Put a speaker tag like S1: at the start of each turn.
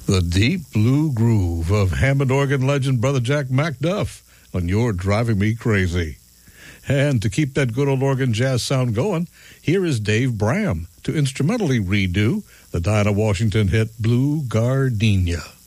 S1: The deep blue groove of Hammond organ legend Brother Jack McDuff on You're Driving Me Crazy. And to keep that good old organ jazz sound going, here is Dave Bram to instrumentally redo the Dinah Washington hit Blue Gardenia.